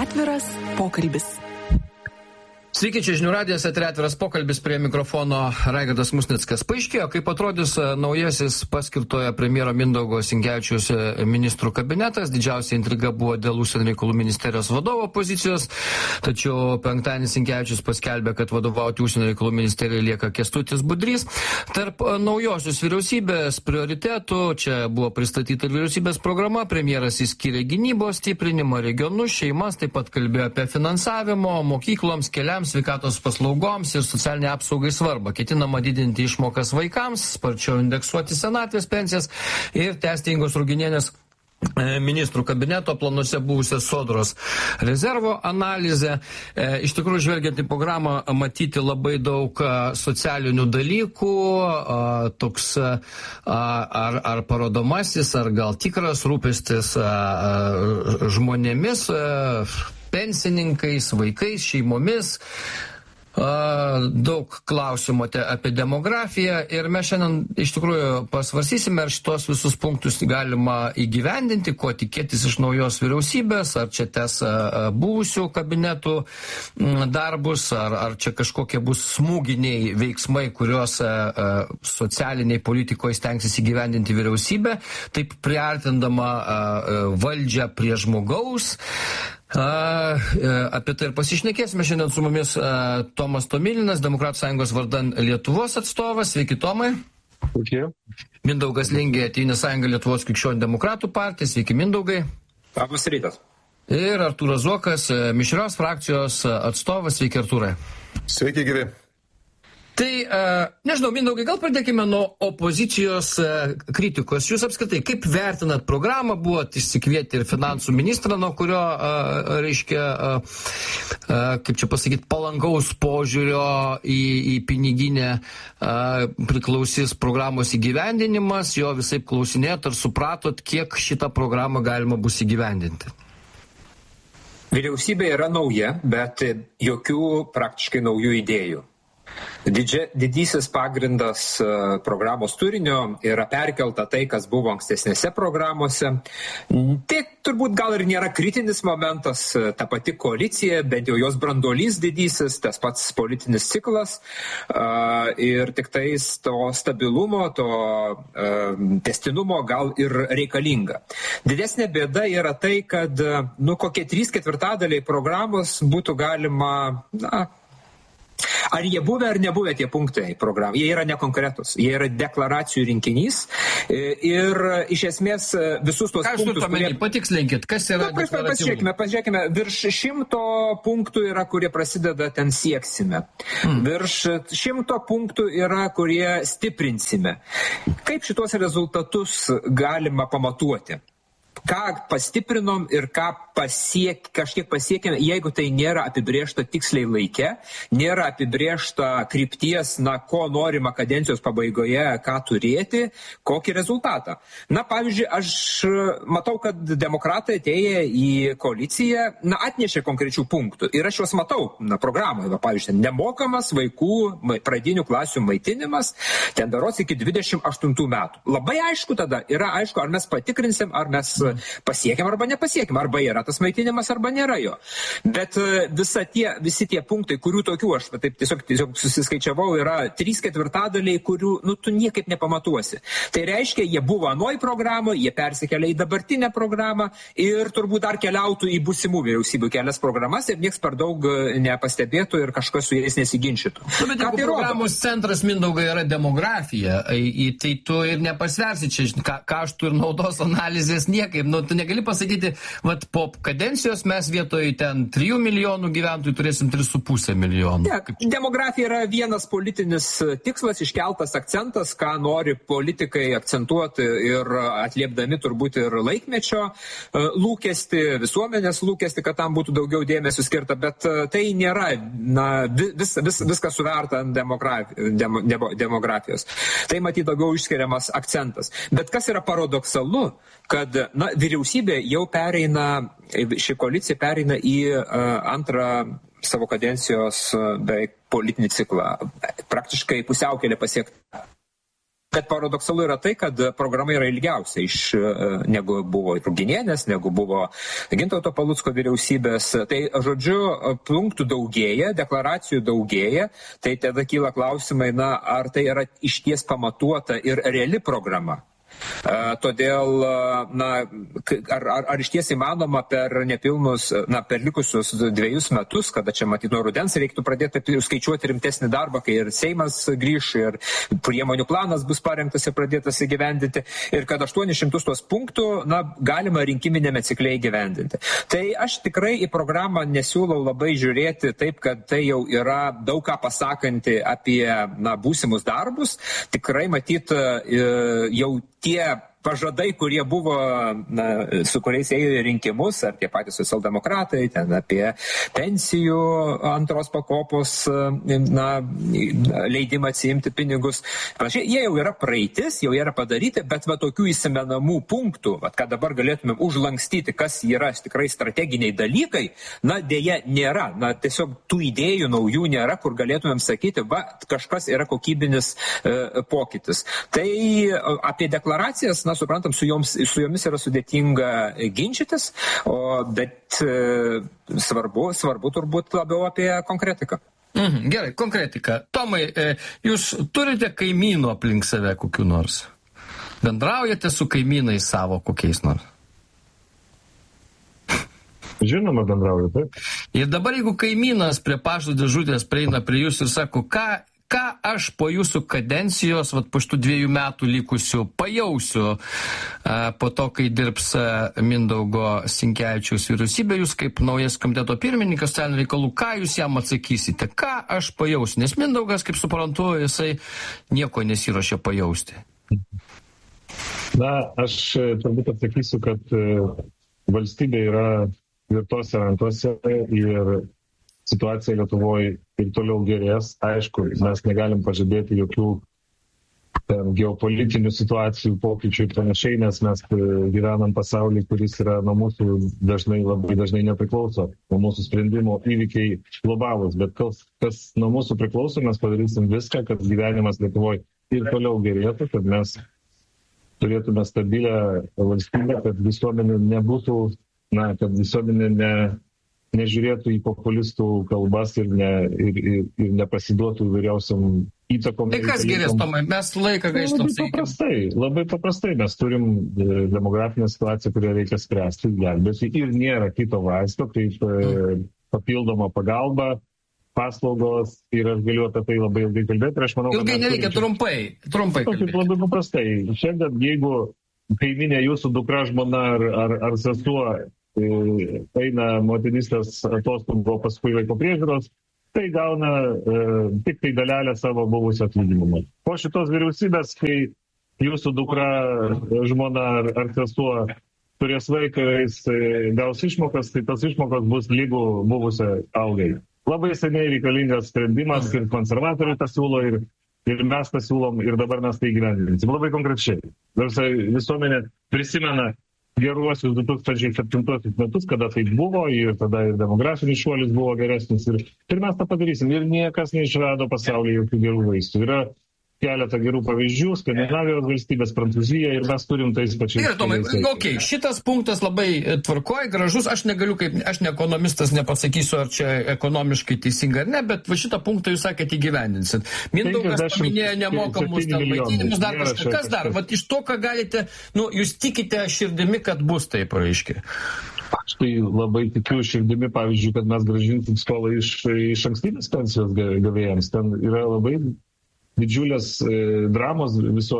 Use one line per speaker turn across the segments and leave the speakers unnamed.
Atviras pokalbis.
Sveiki, čia Žinių radijas, atviras pokalbis, prie mikrofono Raigardas Musnickas. Paaiškėjo, kaip atrodys naujasis paskirtojo premjero Mindaugo Sinkevičiaus ministrų kabinetas. Didžiausia intriga buvo dėl užsienio reikalų ministerijos vadovo pozicijos, tačiau penktadienį Sinkevičius paskelbė, kad vadovauti užsienio reikalų ministerijai lieka Kęstutis Budrys. Tarp naujosios vyriausybės prioritetų čia buvo pristatyta ir vyriausybės programa, premjeras įskyrė gynybos stiprinimą, regionus, šeimas, taip pat kalbėjo apie finansavimo, mokykloms, keliams, sveikatos paslaugoms ir socialinė apsaugai svarbą. Ketinama didinti išmokas vaikams, sparčiau indeksuoti senatvės pensijas ir tęsti Ingos Ruginienės ministrų kabineto planuose buvusią Sodros rezervo analizę. Iš tikrųjų, žvelgiant į programą, matyti labai daug socialinių dalykų, toks ar parodomasis, ar gal tikras rūpestis žmonėmis, pensininkais, vaikais, šeimomis. Daug klausimų apie demografiją ir mes šiandien iš tikrųjų pasvarsysime, ar šitos visus punktus galima įgyvendinti, ko tikėtis iš naujos vyriausybės, ar čia tęs buvusių kabinetų darbus, ar čia kažkokie bus smūginiai veiksmai, kuriuos socialiniai politikoje stengsis įgyvendinti vyriausybė, taip priartindama valdžią prie žmogaus. Apie tai ir pasišnekėsime šiandien su mumis Tomas Tomilinas, Demokratų sąjungos vardan Lietuvos atstovas. Sveiki, Tomai.
Sveiki.
Mindaugas Lingė, Tėvynės sąjunga Lietuvos krikščionių demokratų partija. Sveiki, Mindaugai.
Labas rytas.
Ir Artūras Zuokas, mišrios frakcijos atstovas. Sveiki, Artūrai.
Sveiki, gyvi.
Tai, nežinau, Mindaugai, gal pradėkime nuo opozicijos kritikos. Jūs apskritai, kaip vertinat programą, buvot išsikvieti ir finansų ministrą, nuo kurio, reiškia, kaip čia pasakyti, palankaus požiūrio į piniginę priklausys programos įgyvendinimas, jo visai klausinėt, ar supratot, kiek šitą programą galima bus įgyvendinti?
Vyriausybė yra nauja, bet jokių praktiškai naujų idėjų. Didysis pagrindas programos turinio yra perkelta tai, kas buvo ankstesnėse programuose. Tai turbūt gal ir nėra kritinis momentas, ta pati koalicija, bent jau jos branduolys didysis, tas pats politinis ciklas ir tik tais to stabilumo, to tęstinumo gal ir reikalinga. Didesnė bėda yra tai, kad kokie 3/4 programos būtų galima, ar jie buvę ar nebuvę tie punktai programų. Jie yra nekonkretus, jie yra deklaracijų rinkinys ir iš esmės visus tos punktus...
Ką aš patikslinkit, kas yra deklaracijų?
Pažiūrėkime, virš 100 punktų yra, kurie prasideda ten sieksime. Virš 100 punktų yra, kurie stiprinsime. Kaip šitos rezultatus galima pamatuoti? Ką pastiprinom ir ką kažkiek pasiekėme, jeigu tai nėra apibrėžta tiksliai laike, nėra apibrėžta krypties, ko norima kadencijos pabaigoje, ką turėti, kokį rezultatą. Pavyzdžiui, aš matau, kad demokratai atėję į koaliciją, atnešė konkrečių punktų ir aš juos matau programoje. Pavyzdžiui, nemokamas vaikų pradinių klasių maitinimas, ten daros iki 28 metų. Labai aišku tada, yra aišku, ar mes patikrinsim, ar mes pasiekėm arba nepasiekėm, arba yra tas maitinimas, arba nėra jo. Bet visi tie punktai, kurių tokių aš taip tiesiog susiskaičiavau, yra 3/4, kurių tu niekaip nepamatuosi. Tai reiškia, jie buvo anoj programoje, jie persikelia į dabartinę programą ir turbūt dar keliautų į būsimų vyriausybių kelias programas ir nieks per daug nepastebėtų ir kažkas su jais nesiginčytų.
Bet jeigu programos centras, Mindaugai, yra demografija, tai tu ir nepasversi čia kaštų ir naudos analizės niekaip. Tu negali pasakyti, po kadencijos mes vietoj ten 3 milijonų gyventojų turėsim 3,5 milijonų.
Demografija yra vienas politinis tikslas, iškeltas akcentas, ką nori politikai akcentuoti ir atliepdami turbūt ir laikmečio lūkestį, visuomenės lūkestį, kad tam būtų daugiau dėmesio skirta, bet tai nėra viskas suverta ant demografijos. Tai matyt daugiau išskiriamas akcentas. Bet kas yra paradoksalu, kad vyriausybė jau ši koalicija pereina į antrą savo kadencijos beveik politinį ciklą. Praktiškai pusiaukelė pasiekta. Bet paradoksalu yra tai, kad programa yra ilgiausia negu buvo Ruginienės, negu buvo Gintauto Palucko vyriausybės. Tai, žodžiu, punktų daugėja, deklaracijų daugėja, tai tada kyla klausimai, ar tai yra išties pamatuota ir reali programa. Todėl, ar iš ties įmanoma per nepilnus, per likusius 2 metus, kada čia matyt nuo rudens reiktų pradėti skaičiuoti rimtesnį darbą, kai ir Seimas grįš, ir priemonių planas bus parengtas ir pradėtas įgyvendinti, ir kad 800 tos punktų, galima rinkiminėme cikle įgyvendinti. Tai aš tikrai į programą nesiūlau labai žiūrėti taip, kad tai jau yra daug ką pasakanti apie būsimus darbus. Tikrai matyt jau tie pažadai, kurie buvo, su kuriais ėjo į rinkimus, ar tie patys socialdemokratai, ten apie pensijų antros pakopos leidimą atsiimti pinigus. Jie jau yra praeitis, jau yra padaryti, bet tokių įsimenamų punktų, kad dabar galėtumėm užlankstyti, kas yra tikrai strateginiai dalykai, dėja nėra. Tiesiog tų idėjų naujų nėra, kur galėtumėm sakyti, kažkas yra kokybinis pokytis. Tai apie deklaracijas, suprantam, su jomis yra sudėtinga ginčytis, bet svarbu turbūt labiau apie konkretiką.
Gerai, konkretika. Tomai, jūs turite kaimynų aplink save kokių nors? Bendraujate su kaimynais savo kokiais nors?
Žinoma, bendrauju, taip.
Ir dabar, jeigu kaimynas prie pašto dėžutės prieina prie jūsų ir sako, ką aš po jūsų kadencijos, po šitų 2 metų likusių, pajausiu po to, kai dirbs Mindaugo Sinkevičiaus vyriausybė, jūs kaip naujas komiteto pirmininkas socialinių reikalų, ką jūs jam atsakysite? Ką aš pajausiu? Nes Mindaugas, kaip suprantu, jisai nieko nesiruošia pajausti.
Aš turbūt atsakysiu, kad valstybė yra tvirtose rankose ir situacija Lietuvoje ir toliau gerės. Aišku, mes negalim pažadėti jokių geopolitinių situacijų, pokyčių ir panašiai, nes mes gyvenam pasaulyje, kuris yra nuo mūsų labai dažnai nepriklauso, nuo mūsų sprendimo įvykiai globalūs. Bet kas nuo mūsų priklauso, mes padarysim viską, kad gyvenimas Lietuvoje ir toliau gerėtų, kad mes turėtume stabilę valstybę, kad visuomenė nebūtų, kad visuomenė nežiūrėtų į populistų kalbas ir nepasiduotų vyriausiam įtakom.
Tai kas gerės, Tomai? Mes laiką gaištam.
Labai paprastai. Mes turim demografinę situaciją, kurią reikia spręsti, gelbėti ir nėra kito vaisto, kaip papildoma pagalba, paslaugos ir aš galiu apie tai labai ilgai kalbėti. Ir aš manau,
ilgai nereikia, trumpai kalbėti.
Labai paprastai. Šiandien, jeigu kaiminė jūsų dukra, žmona ar sesuo eina motinystės atostogų, paskui vaiko priežiūros, tai gauna tik tai dalelę savo buvusio atlyginimo. Po šitos vyriausybės, kai jūsų dukra, žmona ar sesuo turės vaiką, jis gaus išmokas, tai tas išmokas bus lygų buvusią algai. Labai seniai reikalingas sprendimas ir konservatoriai tą siūlo ir mes tą siūlom ir dabar mes tai gyvendinsim. Labai konkrečiai. Visuomenė prisimena geruosius 2007 metus, kada tai buvo ir tada ir demografinis šuolis buvo geresnis ir mes tą padarysim. Ir niekas neišrado pasaulyje jokių gerų vaistų. Yra keletą gerų pavyzdžių, Skandinavijos valstybės, Prancūzija ir mes turim tais pačiais.
Ir Tomai, šitas punktas labai tvarkoj, gražus, aš negaliu, aš ne ekonomistas, nepasakysiu, ar čia ekonomiškai teisinga ar ne, bet šitą punktą jūs sakėte įgyvendinsit. Mindaugas paminėjo nemokamus maitinimus, dar kažkas dar. Iš to, ką galite, jūs tikite širdimi, kad bus taip, reiškia.
Aš tai labai tikiu širdimi, pavyzdžiui, kad mes grąžinsim skolą iš ankstinės pensijos gavėjams. Ten yra labai didžiulės dramos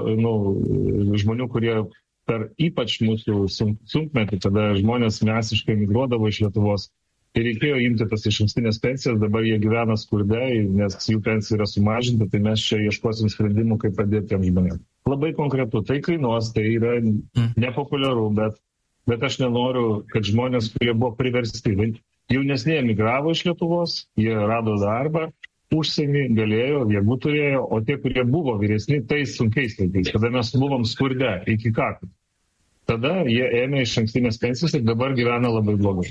žmonių, kurie per ypač mūsų sunkmetį, tada žmonės masiškai migruodavo iš Lietuvos ir reikėjo imti tas išankstinės pensijas, dabar jie gyvena skurde, nes jų pensija yra sumažinta, tai mes čia ieškosim sprendimų, kaip padėti tiem žmonėms. Labai konkretu, tai kainuos, tai yra nepopuliaru, bet aš nenoriu, kad žmonės, kurie buvo priversti, jaunesnė emigravo iš Lietuvos, jie rado darbą, užsienį galėjo, jėgų turėjo, o tie, kurie buvo vyresni, tais sunkiais laikais, kada mes buvom skurde iki kakų. Tada jie ėmė iš ankstinės pensijos ir dabar gyvena labai blogai.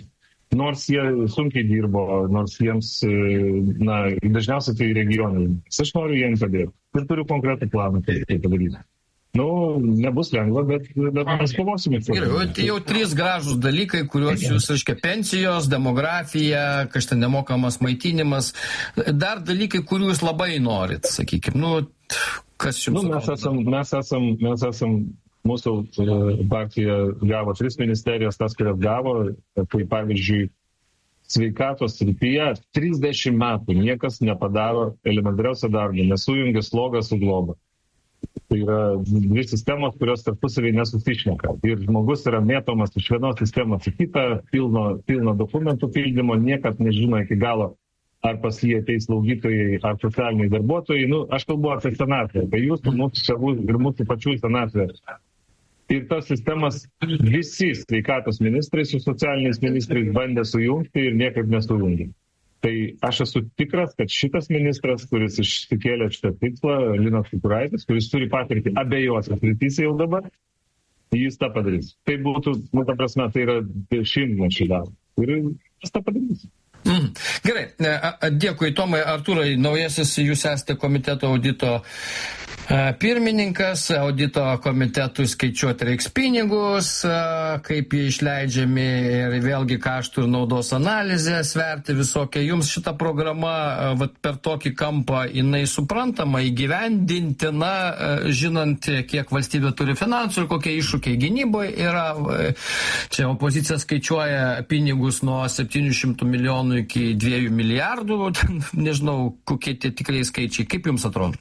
Nors jie sunkiai dirbo, nors jiems, dažniausiai tai regionai. Aš noriu jiems padėti. Ir turiu konkretų planą, kaip tai padaryti. Nebus lengva, bet mes kovosime.
Gerai, jau 3 gražūs dalykai, kuriuos jūs, reiškia, pensijos, demografija, kažtai nemokamas maitinimas, dar dalykai, kurių jūs labai norit, sakykime. Kas jums?
Mes esam, mūsų partija gavo 3 ministerijas, tas, kurias gavo, tai pavyzdžiui, sveikatos srityje 30 metų niekas nepadaro elementariausio darbo, nesujungia slogą su globa. Tai yra 2 sistemos, kurios tarpusavį nesusišneka. Ir žmogus yra mėtomas iš vienos sistemos į kitą, pilno dokumentų pildymo, niekas nežino iki galo, ar pas jį ateis slaugytojai, ar socialiniai darbuotojai. Aš kalbu apie senatvę, apie jūsų, mūsų savų ir mūsų pačių senatvę. Ir tas sistemas visi sveikatos ministrai su socialiniais ministrais bandė sujungti ir niekaip nesujungė. Tai aš esu tikras, kad šitas ministras, kuris išsikėlė šitą tikslą, Linas Kukuraitis, kuris turi patirtį abiejose srityse jau dabar, jis tą padarys. Tai būtų, ta prasme, tai yra 10 darbo. Ir jis tą padarys.
Gerai, dėkui Tomai. Artūrai, naujasis, jūs esate komiteto audito pirmininkas, audito komitetui skaičiuoti reiks pinigus, kaip jie išleidžiami ir vėlgi kaštų ir naudos analizė sverti visokia. Jums šita programa per tokį kampą jinai suprantama, įgyvendintina, žinant, kiek valstybė turi finansų ir kokie iššūkiai gynyboje yra. Čia opozicija skaičiuoja pinigus nuo 700 milijonų iki 2 milijardų, nežinau, kokie tie tikrai skaičiai. Kaip jums atrodo?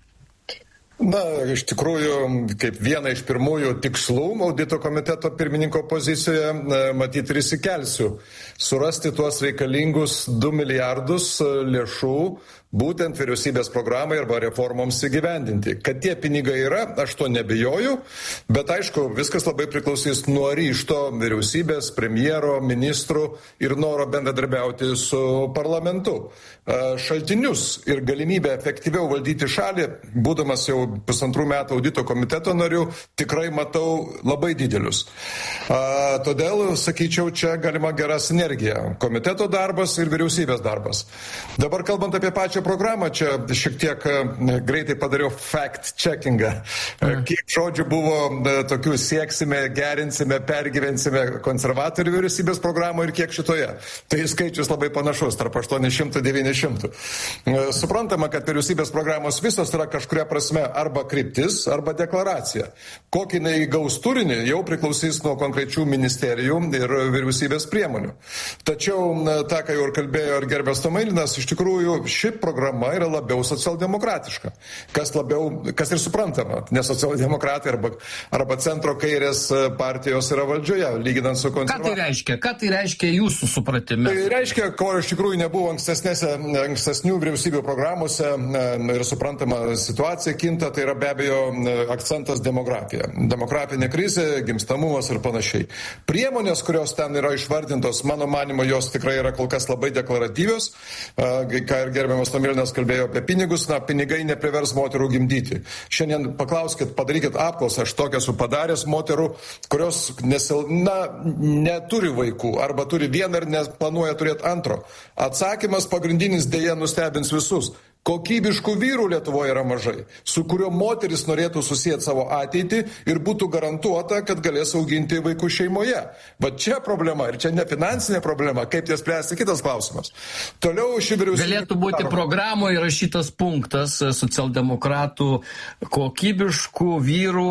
Iš tikrųjų, kaip vieną iš pirmųjų tikslų audito komiteto pirmininko pozicijoje, matyti ir įsikelsiu. Surasti tuos reikalingus 2 milijardus lėšų būtent vyriausybės programai arba reformoms įgyvendinti. Kad tie pinigai yra, aš to nebijoju, bet aišku, viskas labai priklausys nuo ryžto vyriausybės, premjero, ministrų ir noro bendradarbiauti su parlamentu. Šaltinius ir galimybę efektyviau valdyti šalį, būdamas jau 1,5 metų audito komiteto nariu, tikrai matau labai didelius. Todėl, sakyčiau, čia galima gera sinergija. Komiteto darbas ir vyriausybės darbas. Dabar kalbant apie pačią programą, čia šiek tiek greitai padariau fact-checkingą. Kiek žodžių buvo tokių sieksime, gerinsime, pergyvensime konservatorių vyriausybės programą ir kiek šitoje. Tai skaičius labai panašus, tarp 800-900. Suprantama, kad vyriausybės programos visos yra kažkuria prasme arba kryptis, arba deklaracija. Kokį jinai gaus turinį jau priklausys nuo konkrečių ministerijų ir vyriausybės priemonių. Tačiau, tą, ką jau ir kalbėjo ir gerbės Tomailinas, iš tikrųjų ši programa yra labiau socialdemokratiška. Kas ir suprantama, nes socialdemokratai arba centro kairės partijos yra valdžioje, lyginant su konservatoriais.
Ką tai reiškia jūsų supratime?
Tai reiškia, ko iš tikrųjų nebuvo ankstesnių vyriausybių programuose ir suprantama situacija kinta, tai yra be abejo akcentas demografija. Demografinė krizė, gimstamumas ir panašiai. Priemonės, kurios ten yra išvardintos, mano manimo, jos tikrai yra kol kas labai deklaratyvios. Ką ir gerbiamas Tomilinas kalbėjo apie pinigus, pinigai neprivers moterų gimdyti. Šiandien paklauskit, padarykit apklausą, aš tokią esu padaręs moterų, kurios neturi vaikų arba turi vieną ir neplanuoja turėti antro. Atsakymas pagrindinis dėja nustebins visus. Kokybiškų vyrų Lietuvoje yra mažai, su kuriuo moteris norėtų susijęti savo ateitį ir būtų garantuota, kad galės auginti vaikų šeimoje. Va čia problema ir čia ne finansinė problema, kaip ties spręsti kitas klausimas. Toliau ši vyriausybė...
Galėtų būti programoje įrašytas punktas socialdemokratų kokybiškų vyrų,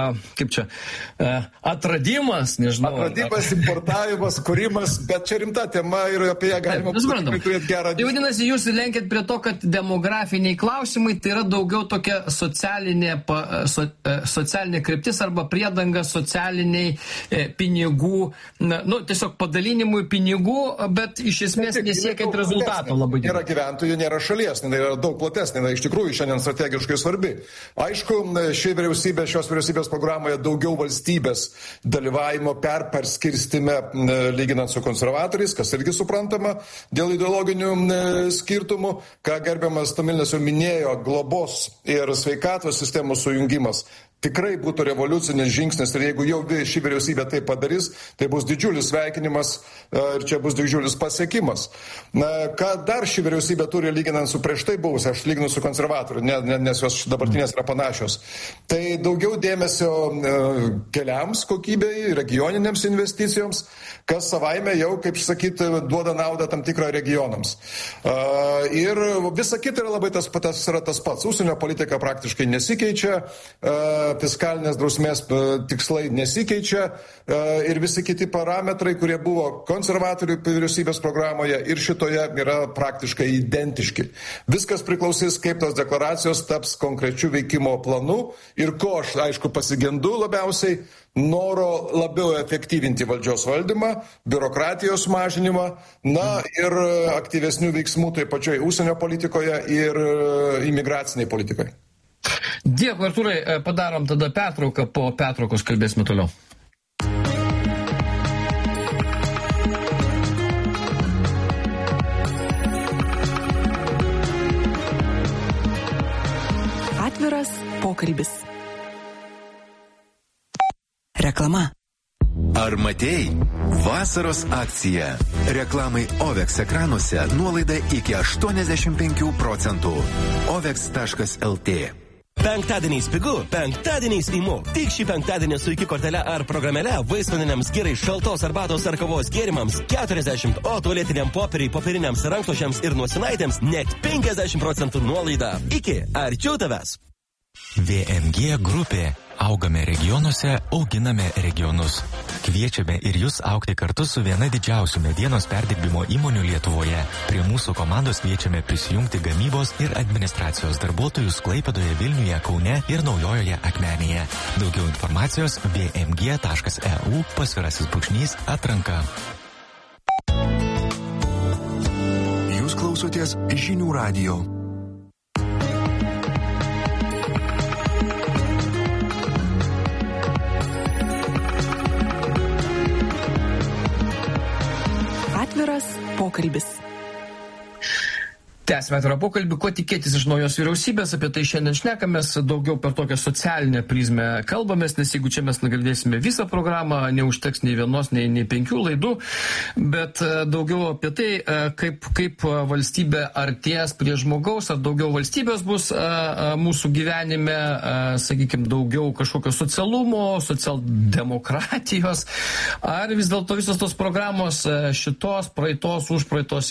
atradimas, nežinau.
Atradimas, importavimas, kūrimas, bet čia rimta tema ir apie ją galima turėti gerą...
Tai vadinasi, jūs lenkėt prie to, kad demografiniai klausimai tai yra daugiau tokia socialinė kryptis arba priedanga socialiniai pinigų, tiesiog padalinimui pinigų, bet iš esmės nesiekiant rezultato labai.
Nėra gyventojų, nėra šalies, tai yra daug platesnė, iš tikrųjų šiandien strategiškai svarbi. Aišku, šios vyriausybės programoje daugiau valstybės dalyvavimo perskirstime lyginant su konservatoriais, kas irgi suprantama dėl ideologinių skirtumų, ką gerbiamas Tomilinas jau minėjo, globos ir sveikatos sistemų sujungimas. tikrai būtų revoliucinis žingsnis ir jeigu jau ši vyriausybė tai padarys, tai bus didžiulis sveikinimas ir čia bus didžiulis pasiekimas. Ką dar ši vyriausybė turi lyginant su prieš tai buvusia, aš lyginu su konservatoriu, nes jos dabartinės yra panašios. Tai daugiau dėmesio keliams kokybei, regioninėms investicijoms, kas savaime jau, kaip sakyti, duoda naudą tam tikrą regionams. Ir visa kita yra labai tas pats. Užsienio politika praktiškai nesikeičia, fiskalinės drausmės tikslai nesikeičia ir visi kiti parametrai, kurie buvo konservatorių vyriausybės programoje ir šitoje yra praktiškai identiški. Viskas priklausys, kaip tos deklaracijos taps konkrečių veikimo planų ir ko aš, aišku, pasigendu labiausiai, noro labiau efektyvinti valdžios valdymą, biurokratijos mažinimą, ir aktyvesnių veiksmų taip pačioj užsienio politikoje ir imigraciniai politikoje.
Dėkui, Artūrai, padarom tada pertrauką, po pertraukos kalbėsime toliau.
Atviras pokalbis. Reklama.
Ar matei? Vasaros akcija. Reklamai OVEX ekranuose nuolaida iki 85%. OVEX.lt.
Penktadieniais pigu, penktadieniais imu. Tik šį penktadienį su iki kortele ar programėle vaisvandeniams gerai šaltos arbatos ar kavos gėrimams 40, o tualetiniam popieriai, popieriniams rankšluosčiams ir nosinaitėms net 50% nuolaida. Iki arčiau tavęs.
VMG grupė. Augame regionuose, auginame regionus. Kviečiame ir jūs augti kartu su viena didžiausių medienos perdirbimo įmonių Lietuvoje. Prie mūsų komandos kviečiame prisijungti gamybos ir administracijos darbuotojus Klaipėdoje, Vilniuje, Kaune ir Naujojoje Akmenėje. Daugiau informacijos vmg.eu /atranka.
Jūs klausotės Žinių radijo.
Atviras pokalbis.
Tęsime atvirą pokalbį, ko tikėtis iš naujos vyriausybės, apie tai šiandien šnekamės, daugiau per tokią socialinę prizmę kalbamės, nes jeigu čia mes nagrinėsime visą programą, neužteks nei vienos, nei 5 laidų, bet daugiau apie tai, kaip valstybė artės prie žmogaus, ar daugiau valstybės bus mūsų gyvenime, sakykime, daugiau kažkokio socialumo, socialdemokratijos, ar vis dėlto visos tos programos šitos, praeitos, užpraeitos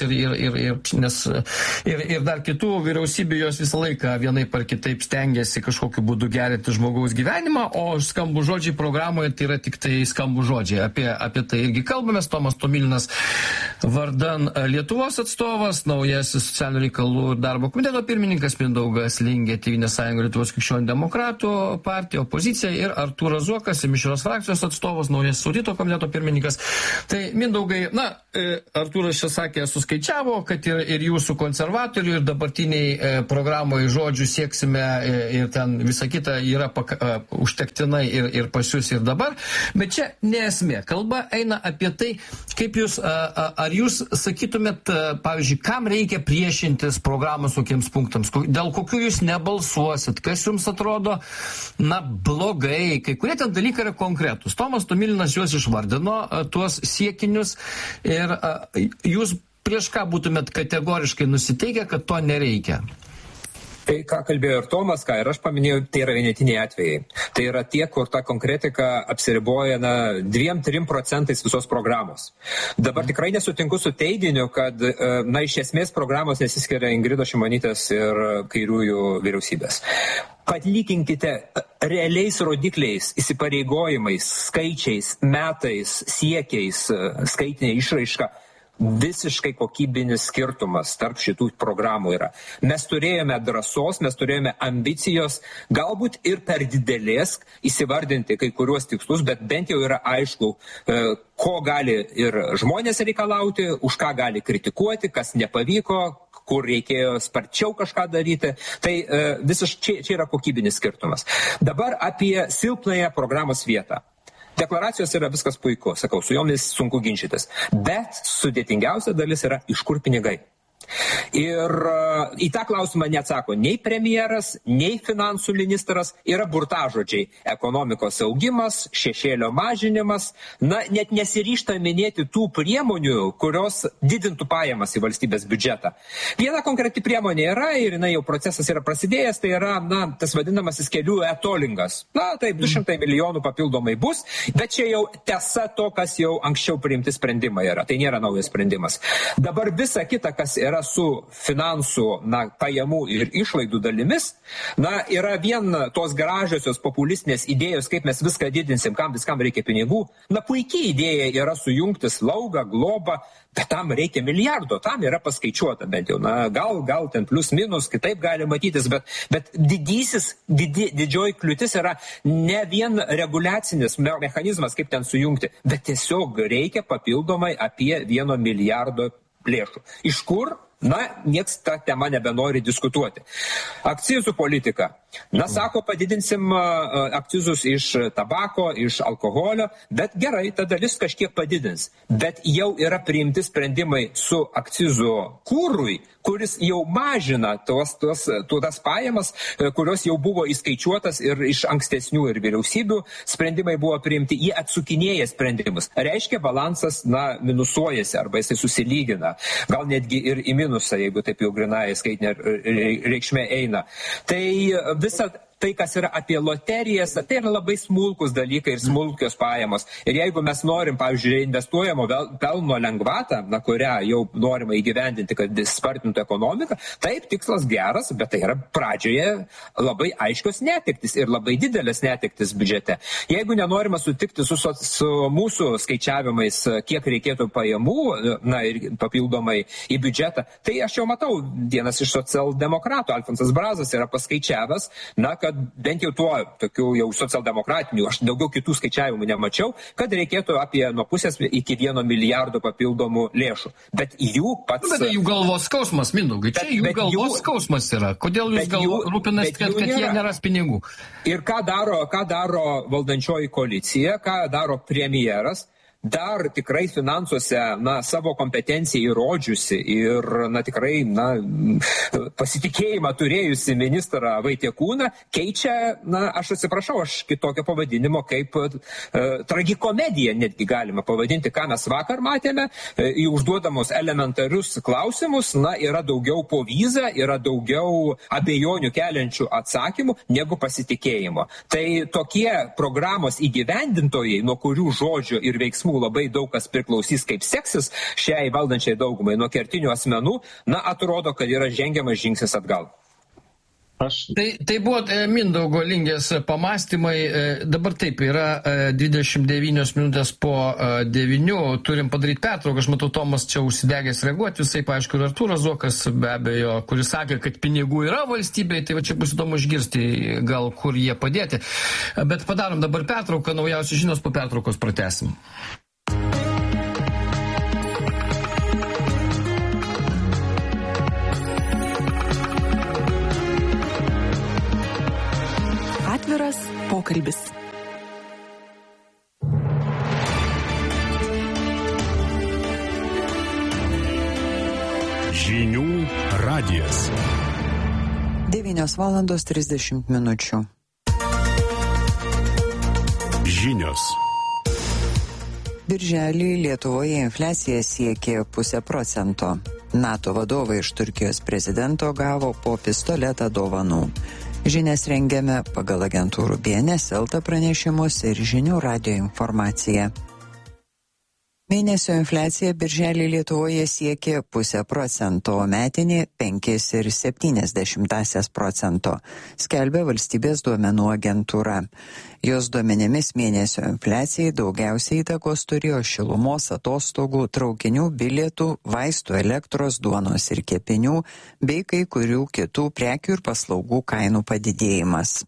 ir dar kitų vyriausybių jos visą laiką vienaip ar kitaip stengiasi kažkokiu būdu gerinti žmogaus gyvenimą, o skambų žodžiai programoje tai yra tik tai skambų žodžiai. Apie tai irgi kalbamės. Tomas Tomilinas vardan Lietuvos atstovas, naujasis socialinių reikalų ir darbo komiteto pirmininkas, Mindaugas Lingė, Tėvynės sąjunga Lietuvos krikščionių demokratų partija, opozicija, ir Artūras Zuokas, mišrios frakcijos atstovas, naujasis audito komiteto pirmininkas. Tai Mindaugai, Artūras čia sakė, suskaičiavo, kad ir jūsų konservatorių ir dabartiniai programoje žodžių sieksime ir ten visa kita yra užtektinai ir pas jūs ir dabar, bet čia nesmė. Kalba eina apie tai, kaip jūs, ar jūs sakytumėt, pavyzdžiui, kam reikia priešintis programos kokiems punktams, dėl kokių jūs nebalsuosit, kas jums atrodo, blogai, kai kurie ten dalykai yra konkretus. Tomas Tomilinas juos išvardino, tuos siekinius, ir jūs prieš ką būtumėt kategoriškai nusiteikę, kad to nereikia?
Tai, ką kalbėjo ir Tomas, ką ir aš paminėjau, tai yra vienetiniai atvejai. Tai yra tie, kur ta konkretika apsiriboja 2-3% visos programos. Dabar tikrai nesutinku su teiginiu, kad iš esmės programos nesiskiria Ingridos Šimonytės ir kairiųjų vyriausybės. Palyginkite realiais rodikliais, įsipareigojimais, skaičiais, metais, siekiais, skaitinė išraiška. Visiškai kokybinis skirtumas tarp šitų programų yra. Mes turėjome drąsos, mes turėjome ambicijos, galbūt ir per didelės įsivardinti kai kuriuos tikslus, bet bent jau yra aišku, ko gali ir žmonės reikalauti, už ką gali kritikuoti, kas nepavyko, kur reikėjo sparčiau kažką daryti. Tai visiškai čia yra kokybinis skirtumas. Dabar apie silpnąją programos vietą. Deklaracijos yra viskas puiku, sakau, su jomis sunku ginčytis. Bet sudėtingiausia dalis yra, iš kur pinigai. Ir į tą klausimą neatsako nei premjeras, nei finansų ministras, yra burtažodžiai - ekonomikos augimas, šešėlio mažinimas, net nesiryžta minėti tų priemonių, kurios didintų pajamas į valstybės biudžetą. Viena konkreti priemonė yra ir jau procesas yra prasidėjęs, tai yra tas vadinamasis kelių etolingas. Taip, 200 milijonų papildomai bus, bet čia jau tiesa to, kas jau anksčiau priimti sprendimai yra. Tai nėra naujas sprendimas. Dabar visa kita, kas yra su finansų, pajamų ir išlaidų dalimis, yra vien tos gražiosios populistinės idėjos, kaip mes viską didinsim, kam viskam reikia pinigų. Puikiai idėja yra sujungti slaugą, globą, bet tam reikia milijardo, tam yra paskaičiuota bent jau. Gal ten plius minus, kitaip gali matytis, bet didžioji kliūtis yra ne vien reguliacinis mechanizmas, kaip ten sujungti, bet tiesiog reikia papildomai apie 1 milijardo lėšų. Iš kur? Nieks tą temą nebenori diskutuoti. Akcizų politika. Sako, padidinsim akcizus iš tabako, iš alkoholio, bet gerai, ta dalis kažkiek padidins. Bet jau yra priimti sprendimai su akcizu kūrui, kuris jau mažina tas pajamas, kurios jau buvo įskaičiuotas ir iš ankstesnių ir vyriausybių sprendimai buvo priimti, jie atsukinėja sprendimus. Reiškia, balansas, minusuojasi arba jisai susilygina. Gal netgi ir į minusą, jeigu taip jau grinai skaitinė reikšmė eina. Tai visa tai, kas yra apie loterijas, tai yra labai smulkus dalykai ir smulkios pajamos. Ir jeigu mes norim, pavyzdžiui, investuojamo pelno lengvatą, kurią jau norima įgyvendinti, kad spartintų ekonomiką, taip, tikslas geras, bet tai yra pradžioje labai aiškios netektis ir labai didelės netektis biudžete. Jeigu nenorima sutikti su mūsų skaičiavimais, kiek reikėtų pajamų, ir papildomai į biudžetą, tai aš jau matau, vienas iš socialdemokratų, Alfonsas Brazas, yra paskaičiavęs, kad bent jau tuo tokių jau socialdemokratinių, aš daugiau kitų skaičiavimų nemačiau, kad reikėtų apie nuo pusės iki 1 milijardo papildomų lėšų. Bet jų pats...
Bet jų galvos skausmas, Mindaugai, čia jų galvos skausmas yra. Kodėl jūs rūpinasi, kad jie neras pinigų?
Ir ką daro valdančioji koalicija, ką daro premjeras? Dar tikrai finansuose, savo kompetenciją įrodžiusi ir, tikrai, pasitikėjimą turėjusi ministrą Vaitiekūną, keičia, aš atsiprašau, aš kitokio pavadinimo kaip tragikomedija netgi galima pavadinti, ką mes vakar matėme, į užduodamos elementarius klausimus, yra daugiau povyza, yra daugiau abejonių keliančių atsakymų negu pasitikėjimo. Tai tokie programos įgyvendintojai, nuo kurių žodžio ir veiksmų labai daug kas priklausys, kaip seksis šiai valdančiai daugumai nuo kertinių asmenų, atrodo, kad yra žengiamas žingsnis atgal.
Tai buvo Mindaugo Lingės pamastymai. Dabar taip, yra 29 minutės po 9, turim padaryti pertrauką. Aš matau, Tomas čia užsidegęs reaguoti, visai paaišku, ir Artūras Zuokas, be abejo, kuris sakė, kad pinigų yra valstybėje, tai va čia bus įdomu išgirsti, gal kur jie padėti. Bet padarom dabar pertrauką, naujausios žinios, po pertraukos pratęsim.
Atviras pokalbis.
Žinių radijas.
9:30
Žinios.
Birželį Lietuvoje infliacija siekė 0,5%. NATO vadovai iš Turkijos prezidento gavo po pistoletą dovanų. Žinias rengiame pagal agentūrų BNS LT pranešimus ir Žinių radijo informaciją. Mėnesio infliacija birželį Lietuvoje siekė 0,5%, o metinė 5,7%, skelbia valstybės duomenų agentūra. Jos duomenimis mėnesio infliacijai daugiausiai įtakos turėjo šilumos, atostogų, traukinių, bilietų, vaistų, elektros, duonos ir kepinių, bei kai kurių kitų prekių ir paslaugų kainų padidėjimas.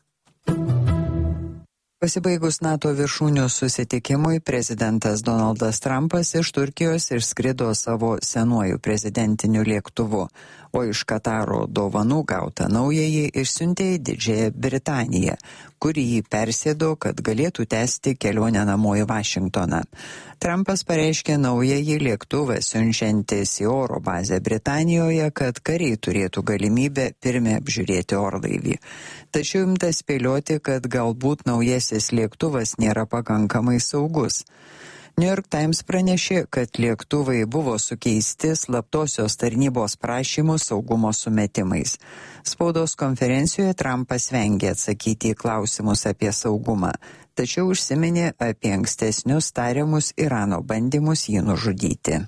Pasibaigus NATO viršūnių susitikimui, prezidentas Donaldas Trumpas iš Turkijos išskrido savo senuoju prezidentiniu lėktuvu. o iš Kataro dovanų gautą naująjį išsiuntė į Didžiąją Britaniją, kur jį persėdo, kad galėtų tęsti kelionę namo į Vašingtoną. Trumpas pareiškė naująjį lėktuvą siunčiantis į oro bazę Britanijoje, kad kariai turėtų galimybę pirmie apžiūrėti orlaivį. Tačiau imta spėlioti, kad galbūt naujasis lėktuvas nėra pakankamai saugus. New York Times pranešė, kad lėktuvai buvo sukeisti slaptosios tarnybos prašymų saugumo sumetimais. Spaudos konferencijoje Trumpas vengė atsakyti į klausimus apie saugumą, tačiau užsiminė apie ankstesnius tariamus Irano bandymus jį nužudyti.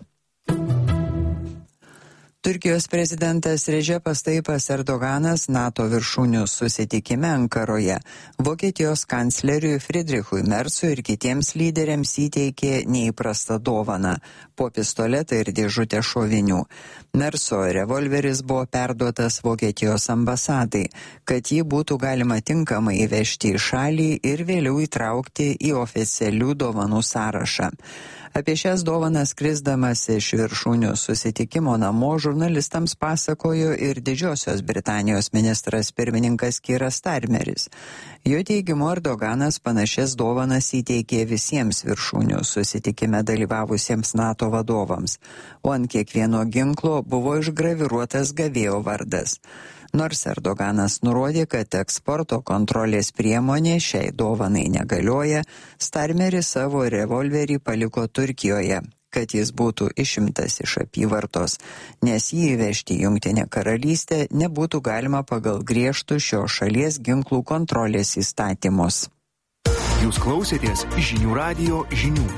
Turkijos prezidentas Redžepas Tayyipas Erdoganas NATO viršūnių susitikime Ankaroje Vokietijos kancleriui Friedrichui Merzui ir kitiems lyderiams įteikė neįprastą dovaną – po pistoletą ir dėžutę šovinių. Merzo revolveris buvo perduotas Vokietijos ambasadai, kad jį būtų galima tinkamai įvežti į šalį ir vėliau įtraukti į oficialių dovanų sąrašą. Apie šias dovanas skrisdamas iš viršūnių susitikimo namo žurnalistams pasakojo ir Didžiosios Britanijos ministras pirmininkas Keiras Starmeris. Jo teigimu Erdoganas panašias dovanas įteikė visiems viršūnių susitikime dalyvavusiems NATO vadovams, o ant kiekvieno ginklo buvo išgraviruotas gavėjo vardas. Nors Erdoganas nurodė, kad eksporto kontrolės priemonė šiai dovanai negalioja, Starmeris savo revolverį paliko Turkijoje, kad jis būtų išimtas iš apyvartos, nes jį įvežti į Jungtinę karalystę nebūtų galima pagal griežtus šios šalies ginklų kontrolės įstatymus.
Jūs klausėtės Žinių radijo žinių.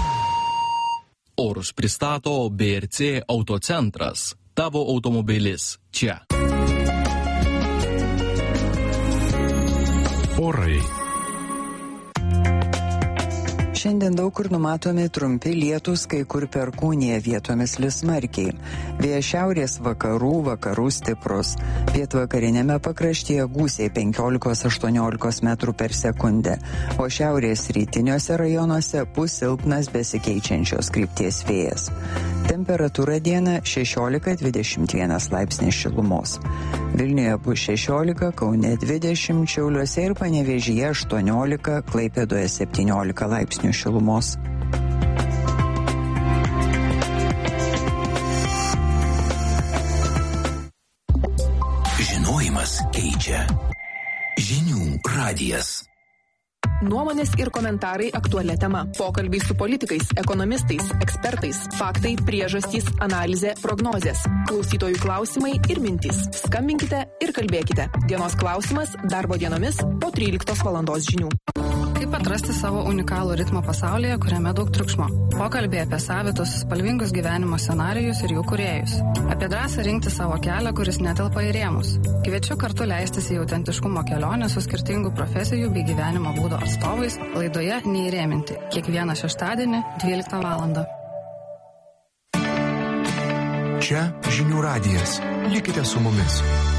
Orus pristato BRC Autocentras. Tavo automobilis čia.
Orai.
Šiandien daug kur numatomi trumpi lietūs, kai kur perkūnija, vietomis lis smarkiai. Vėjas šiaurės vakarų stiprus. Pietvakarinėme pakraštyje gūsiai 15-18 metrų per sekundę, o šiaurės rytiniuose rajonuose pūs silpnas besikeičiančios krypties vėjas. Temperatūra dieną 16-21 laipsnis šilumos. Vilniuje bus 16, Kaune 20, Šiauliuose ir Panevėžyje 18, Klaipėdoje 17 laipsnių šilumos.
Žinojimas keičia. Žinių radijas.
Nuomonės ir komentarai aktualia tema. Pokalbiai su politikais, ekonomistais, ekspertais, faktai, priežastys, analizė, prognozės. Klausytojų klausimai ir mintys. Skambinkite ir kalbėkite. Dienos klausimas darbo dienomis po 13 valandos žinių.
Kaip atrasti savo unikalų ritmą pasaulyje, kuriame daug triukšmo? Pokalbiai apie savitus, spalvingus gyvenimo scenarijus ir jų kūrėjus. Apie drąsą rinkti savo kelią, kuris netelpa į rėmus. Kviečiu kartu leistis į autentiškumo kelionę su skirtingų profesijų bei gyvenimo būdo atstovais laidoje Neįrėminti. Kiekvieną šeštadienį 12 valandą.
Čia Žinių radijas. Likite su mumis.